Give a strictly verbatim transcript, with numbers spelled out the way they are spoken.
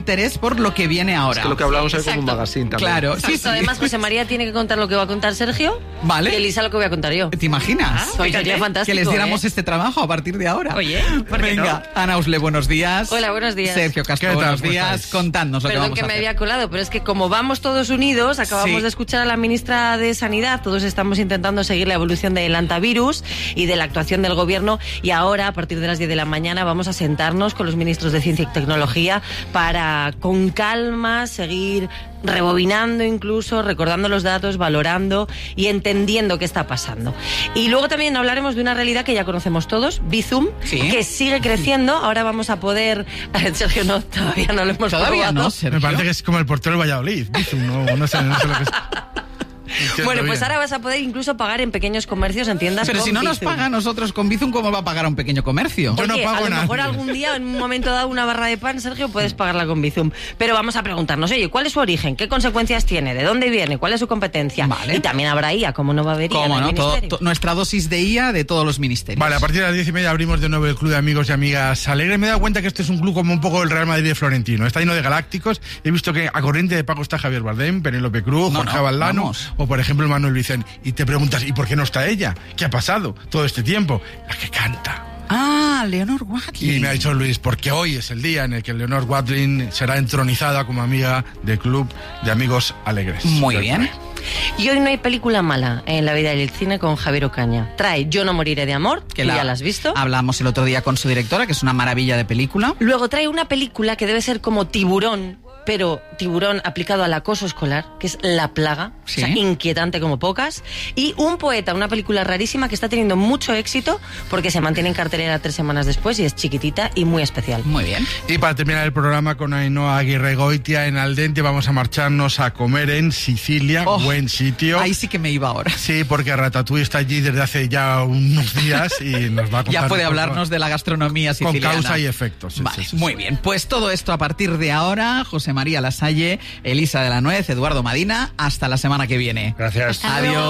interés por lo que viene ahora. Es que lo que hablábamos es como un Exacto. magazine también. Claro, sí, sí. Además, José María tiene que contar lo que va a contar Sergio. Vale. Y Elisa lo que voy a contar yo. ¿Te imaginas? Ah, pues sería fantástico. Que les diéramos ¿eh? este trabajo a partir de ahora. Oye, ¿por qué Venga, Ana Usle, buenos días. Hola, buenos días. Sergio Castro, ¿Qué tal? buenos ¿Cómo días. estáis? Contadnos lo que Perdón vamos que a me hacer. había colado, pero es que como vamos todos unidos, acabamos Sí. de escuchar a la ministra de Sanidad, todos estamos intentando seguir la evolución del antivirus y de la actuación del gobierno, y ahora, a partir de las diez de la mañana, vamos a sentarnos con los ministros de Ciencia y Tecnología para, con calma, seguir rebobinando incluso, recordando los datos, valorando y entendiendo qué está pasando. Y luego también hablaremos de una realidad que ya conocemos todos, Bizum, Sí. que sigue creciendo. Ahora vamos a poder... Sergio, no, todavía no lo hemos Todavía probado. no, Sergio. Me parece que es como el portero del Valladolid. Bizum, no, no sé, no sé lo que es. Entiendo Bueno, pues bien. ahora vas a poder incluso pagar en pequeños comercios, en tiendas Pero con si no nos Bizum. paga a nosotros con Bizum, ¿cómo va a pagar a un pequeño comercio? Yo no Oye, pago a lo nada. mejor algún día, en un momento dado, una barra de pan, Sergio, puedes pagarla con Bizum. Pero vamos a preguntarnos, oye, ¿cuál es su origen? ¿Qué consecuencias tiene? ¿De dónde viene? ¿Cuál es su competencia? Vale. Y también habrá I A, ¿cómo no va a haber I A en ¿Cómo el no? Todo- ministerio? to- nuestra dosis de I A de todos los ministerios. Vale, a partir de las diez y media abrimos de nuevo el club de amigos y amigas Alegre. Me he dado cuenta que este es un club como un poco el Real Madrid de Florentino. Está lleno de galácticos. He visto que a corriente de pago está Javier Bardem, Penélope Cruz, No, Jorge no, Valdano vamos. o, por ejemplo, el Manuel Vicente. Y te preguntas, ¿y por qué no está ella? ¿Qué ha pasado todo este tiempo? La que canta. Ah, Leonor Watling. Y me ha dicho Luis, porque hoy es el día en el que Leonor Watling será entronizada como amiga del club de amigos Alegres. Muy bien. Y hoy no hay película mala en la vida del cine con Javier Ocaña. Trae Yo no moriré de amor, que ya la has visto. Hablamos el otro día con su directora, que es una maravilla de película. Luego trae una película que debe ser como Tiburón, pero Tiburón aplicado al acoso escolar, que es La Plaga, Sí. o sea, inquietante como pocas. Y Un poeta, una película rarísima que está teniendo mucho éxito porque se mantiene en cartelera tres semanas después y es chiquitita y muy especial. Muy bien. Y para terminar el programa con Ainhoa Aguirre Goitia en Aldente, vamos a marcharnos a comer en Sicilia, Oh, buen sitio. Ahí sí que me iba ahora. Sí, porque Ratatouille está allí desde hace ya unos días y nos va a contar Ya puede un poco hablarnos de la gastronomía con siciliana. causa y efecto. Sí, Vale, sí, sí, muy sí. bien. Pues todo esto a partir de ahora. José María Lasalle, Elisa de la Nuez, Eduardo Madina. Hasta la semana que viene. Gracias. Adiós.